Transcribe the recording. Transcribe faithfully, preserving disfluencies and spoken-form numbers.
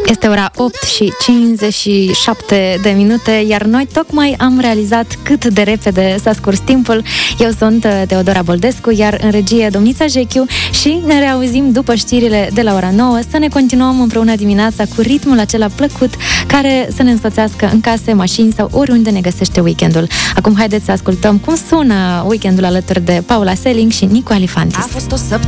Este ora opt și cincizeci și șapte de minute, iar noi tocmai am realizat cât de repede s-a scurs timpul. Eu sunt Teodora Boldescu, iar în regie Domnița Jechiu, și ne reauzim după știrile de la ora nouă să ne continuăm împreună dimineața cu ritmul acela plăcut care să ne însoțească în case, mașini sau oriunde ne găsește weekendul. Acum haideți să ascultăm cum sună weekendul alături de Paula Selling și Nicu Alifantis. A fost o săptămână